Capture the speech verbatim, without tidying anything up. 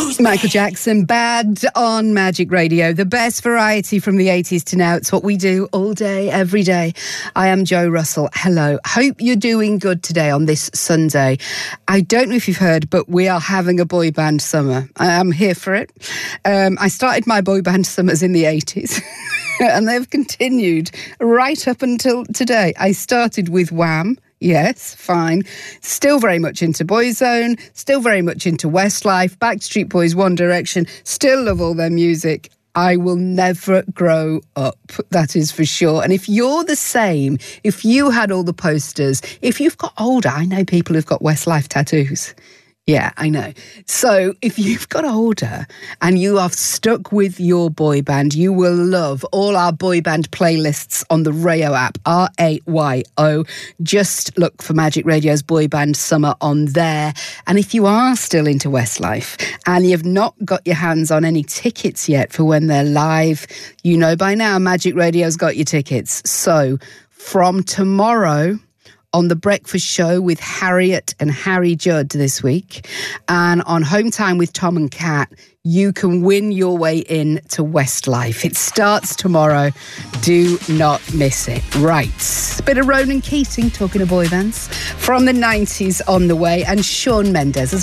Michael Jackson, Bad on Magic Radio. The best variety from the eighties to now. It's what we do all day, every day. I am Jo Russell. Hello. Hope you're doing good today on this Sunday. I don't know if you've heard, but we are having a boy band summer. I am here for it. Um, I started my boy band summers in the eighties. And they've continued right up until today. I started with Wham. Yes, fine. Still very much into Boyzone, still very much into Westlife, Backstreet Boys, One Direction, still love all their music. I will never grow up, that is for sure. And if you're the same, if you had all the posters, if you've got older, I know people who've got Westlife tattoos. Yeah, I know. So if you've got older and you are stuck with your boy band, you will love all our boy band playlists on the Rayo app, R A Y O. Just look for Magic Radio's Boy Band Summer on there. And if you are still into Westlife and you've not got your hands on any tickets yet for when they're live, you know by now Magic Radio's got your tickets. So from tomorrow on The Breakfast Show with Harriet and Harry Judd this week, and on Home Time with Tom and Kat, you can win your way in to Westlife. It starts tomorrow. Do not miss it. Right. A bit of Ronan Keating, talking of boy bands, from the nineties on the way, and Shawn Mendes as